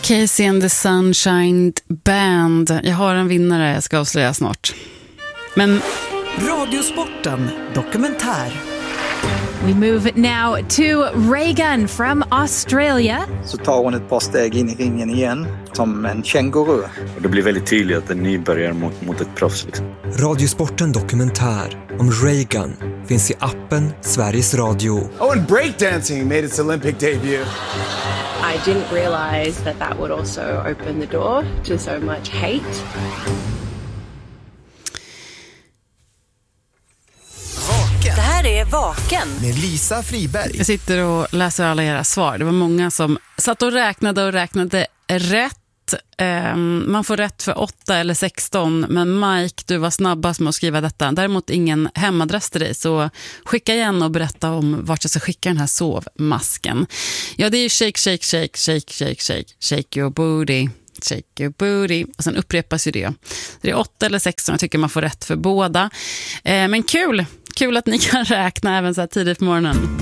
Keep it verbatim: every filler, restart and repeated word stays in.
Casey and the Sunshine Band. Jag har en vinnare, jag ska avslöja snart. Men Radiosporten dokumentär. We move now to Reagan from Australia. Så tar hon ett par steg in i ringen igen, som en känguru. Och det blir väldigt tydligt att en nybörjare mot, mot ett proffs. Liksom. Radiosporten dokumentär om Reagan finns i appen Sveriges Radio. Oh, and breakdancing made its Olympic debut. I didn't realize that that would also open the door to so much hate. Vaken. Det här är Vaken Med Lisa Friberg. jag sitter och läser alla era svar. Det var många som satt och räknade och räknade rätt. Um, man får rätt för åtta eller sexton, men Mike, du var snabbast med att skriva detta. Däremot ingen hemadress till dig, så skicka igen och berätta om vart jag ska skicka den här sovmasken. Ja, det är shake, shake, shake, shake, shake, shake, shake your booty, shake your booty, och sen upprepas ju det. Det är åtta eller sexton, jag tycker man får rätt för båda. Uh, men kul, kul att ni kan räkna även så här tidigt på morgonen.